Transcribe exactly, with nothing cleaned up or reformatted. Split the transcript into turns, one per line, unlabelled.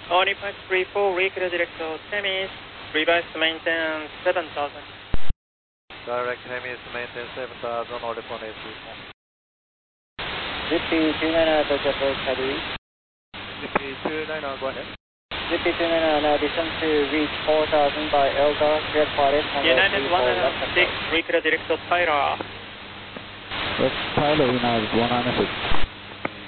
Oniplex three four, Recruit Director Temis, revised maintenance seven thousand.
Direct Temis, maintenance seven thousand, order for eight three four.
Zippy two nine nine, approach approach, Cadbury.
Zippy two nine nine, go ahead.
Zippy two nine nine, addition to reach four thousand by Elgar, jet pilot,
United one six, Recruit Director Tyra.
Tyler, United one nine six.